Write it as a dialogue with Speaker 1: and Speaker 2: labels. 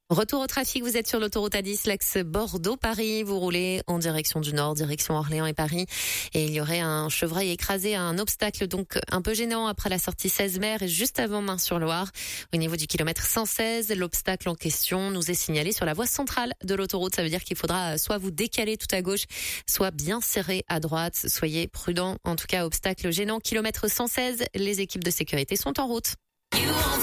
Speaker 1: Retour au trafic, vous êtes sur l'autoroute A10, l'axe Bordeaux-Paris. Vous roulez en direction du nord, direction Orléans et Paris. Et il y aurait un chevreuil écrasé, un obstacle donc un peu gênant après la sortie 16 mer et juste avant Main-sur-Loire. Au niveau du kilomètre 116, l'obstacle en question nous est signalé sur la voie centrale de l'autoroute. Ça veut dire qu'il faudra soit vous décaler tout à gauche, soit bien serrer à droite. Soyez prudents. En tout cas, obstacle gênant, kilomètre 116. Les équipes de sécurité sont en route.